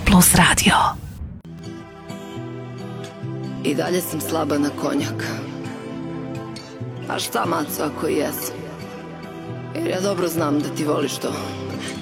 Plus radio. I dalje sam slaba na konjak. A šta, maco, ako i jesam? Jer ja dobro znam da ti voliš to.